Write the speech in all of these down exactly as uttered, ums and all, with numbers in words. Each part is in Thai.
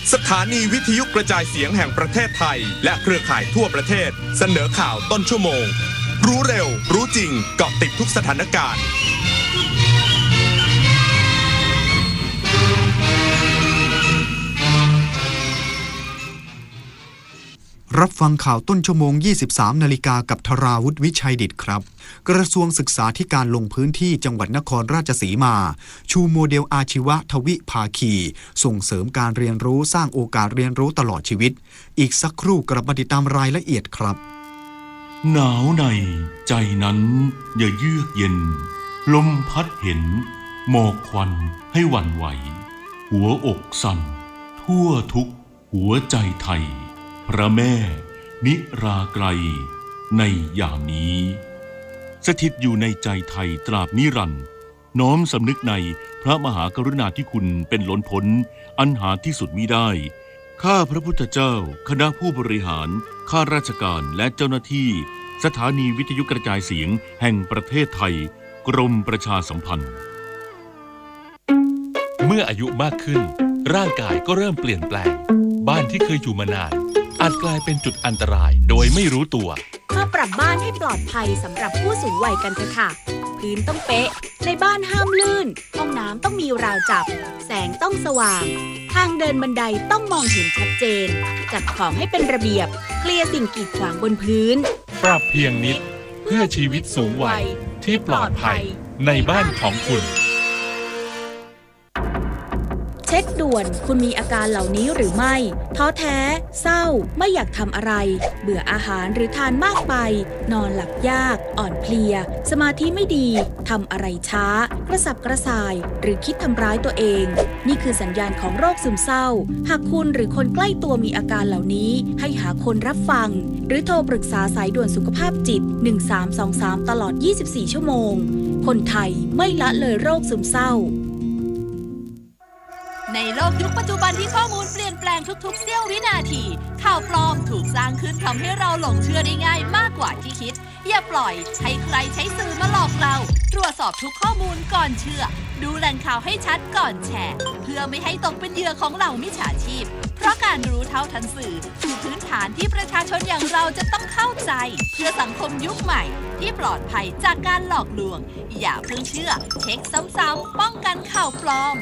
สถานีวิทยุกระจายเสียงแห่งประเทศไทยและเครือข่ายทั่วประเทศเสนอข่าวต้นชั่วโมงรู้เร็วรู้จริงเกาะติดทุกสถานการณ์รับฟังข่าวต้นชั่วโมง ยี่สิบสาม นาฬิกากับธราวุฒิวิชัยดิษฐ์ครับกระทรวงศึกษาธิการลงพื้นที่จังหวัดนครราชสีมาชูโมเดลอาชีวะทวิภาคีส่งเสริมการเรียนรู้สร้างโอกาสเรียนรู้ตลอดชีวิตอีกสักครู่กลับมาติดตามรายละเอียดครับหนาวในใจนั้นอย่าเยือกเย็นลมพัดเห็นหมอกควันให้หวั่นไหวหัวอกสั่นทั่วทุกหัวใจไทยพระแม่นิราไกรในยามนี้สถิตอยู่ในใจไทยตราบนิรันดร์น้อมสำนึกในพระมหากรุณาธิคุณเป็นล้นพ้นอันหาที่สุดมิได้ข้าพระพุทธเจ้าคณะผู้บริหารข้าราชการและเจ้าหน้าที่สถานีวิทยุกระจายเสียงแห่งประเทศไทยกรมประชาสัมพันธ์เมื่ออายุมากขึ้นร่างกายก็เริ่มเปลี่ยนแปลงบ้านที่เคยอยู่มานานอาจกลายเป็นจุดอันตรายโดยไม่รู้ตัวมาปรับบ้านให้ปลอดภัยสำหรับผู้สูงวัยกันเถอะค่ะพื้นต้องเป๊ะในบ้านห้ามลื่นห้องน้ำต้องมีราวจับแสงต้องสว่างทางเดินบันไดต้องมองเห็นชัดเจนจัดของให้เป็นระเบียบเคลียร์สิ่งกีดขวางบนพื้นปรับเพียงนิดเพื่อชีวิตสูงวัยที่ปลอดภัยในบ้านของคุณเช็คด่วนคุณมีอาการเหล่านี้หรือไม่ท้อแท้เศร้าไม่อยากทำอะไรเบื่ออาหารหรือทานมากไปนอนหลับยากอ่อนเพลียสมาธิไม่ดีทำอะไรช้ากระสับกระส่ายหรือคิดทำร้ายตัวเองนี่คือสัญญาณของโรคซึมเศร้าหากคุณหรือคนใกล้ตัวมีอาการเหล่านี้ให้หาคนรับฟังหรือโทรปรึกษาสายด่วนสุขภาพจิตหนึ่งสามสองสามตลอดยี่สิบสี่ชั่วโมงคนไทยไม่ละเลยโรคซึมเศร้าในโลกยุคปัจจุบันที่ข้อมูลเปลี่ยนแปลงทุกๆเสี้ยววินาทีข่าวปลอมถูกสร้างขึ้นทำให้เราหลงเชื่อได้ง่ายมากกว่าที่คิดอย่าปล่อยให้ใครใช้สื่อมาหลอกเราตรวจสอบทุกข้อมูลก่อนเชื่อดูแหล่งข่าวให้ชัดก่อนแชร์เพื่อไม่ให้ตกเป็นเหยื่อของเหล่ามิจฉาชีพเพราะการรู้เท่าทันสื่อคือพื้นฐานที่ประชาชนอย่างเราจะต้องเข้าใจเพื่อสังคมยุคใหม่ที่ปลอดภัยจากการหลอกลวงอย่าเพิ่งเชื่อเช็คซ้ำๆป้องกันข่าวปลอม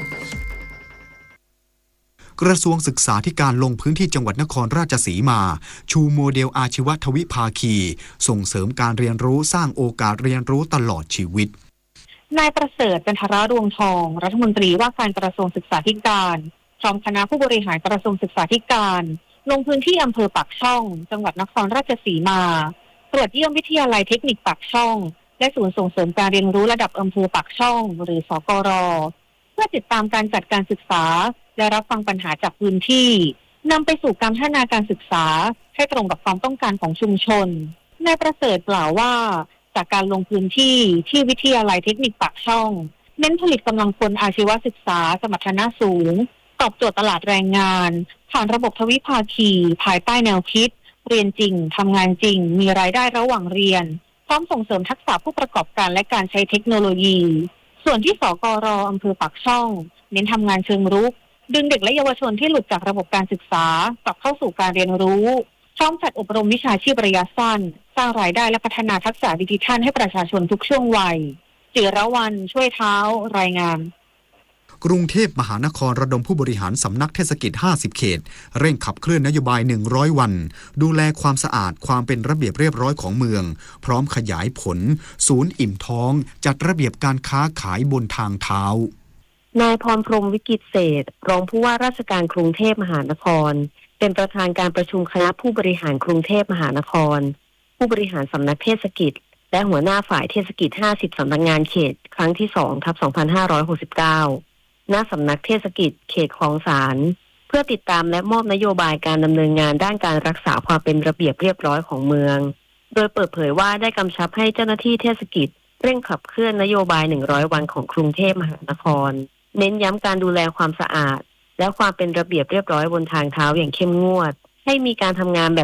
กระทรวงศึกษาธิการลงพื้นที่จังหวัดนครราชสีมาชูโมเดลอาชีวะทวิภาคีส่งเสริมการเรียนรู้สร้างโอกาสเรียนรู้ตลอดชีวิตนายประเสริฐจันทรดวงทองรัฐมนตรีว่าการกระทรวงศึกษาธิการพร้อมคณะผู้บริหารกระทรวงศึกษาธิการลงพื้นที่อำเภอปากช่องจังหวัดนครราชสีมาตรวจเยี่ยมวิทยาลัยเทคนิคปากช่องและศูนย์ส่งเสริมการเรียนรู้ระดับอำเภอปากช่องหรือสกร.เพื่อติดตามการจัดการศึกษาและรับฟังปัญหาจากพื้นที่นำไปสู่การพัฒนาการศึกษาให้ตรงกับความต้องการของชุมชนนายประเสริฐกล่าวว่าจากการลงพื้นที่ที่วิทยาลัยเทคนิคปากช่องเน้นผลิตกำลังคนอาชีวศึกษาสมรรถนะสูงตอบโจทย์ตลาดแรงงานผ่านระบบทวิภาคีภายใต้แนวคิดเรียนจริงทำงานจริงมีรายได้ระหว่างเรียนพร้อมส่งเสริมทักษะผู้ประกอบการและการใช้เทคโนโลยีส่วนที่สกร.อำเภอปากช่องเน้นทำงานเชิงรุกดึงเด็กและเยาวชนที่หลุดจากระบบการศึกษากลับเข้าสู่การเรียนรู้พร้อมจัดอบรมวิชาชีพระยะสั้นสร้างรายได้และพัฒนาทักษะดิจิทัลให้ประชาชนทุกช่วงวัยจิรวรรณช่วยเท้ารายงานกรุงเทพมหานครระดมผู้บริหารสำนักเทศกิจห้าสิบเขตเร่งขับเคลื่อนนโยบายหนึ่งร้อยวันดูแลความสะอาดความเป็นระเบียบเรียบร้อยของเมืองพร้อมขยายผลศูนย์อิ่มท้องจัดระเบียบการค้าขายบนทางเท้านายพรพรหมวิกิตเศรษฐ์รองผู้ว่าราชการกรุงเทพมหานครเป็นประธานการประชุมคณะผู้บริหารกรุงเทพมหานครผู้บริหารสำนักเทศกิจและหัวหน้าฝ่ายเทศกิจห้าสิบสำนักงานเขตครั้งที่สองทับสองพันห้าร้อยหกสิบเก้าณสำนักเทศกิจเขตคลองสานเพื่อติดตามและมอบนโยบายการดำเนินงานด้านการรักษาความเป็นระเบียบเรียบร้อยของเมืองโดยเปิดเผยว่าได้กำชับให้เจ้าหน้าที่เทศกิจเร่งขับเคลื่อนนโยบายหนึ่งร้อยวันของกรุงเทพมหานครเน้นย้ำการดูแลความสะอาดและความเป็นระเบียบเรียบร้อยบนทางเท้าอย่างเข้มงวดให้มีการทำงานแบบ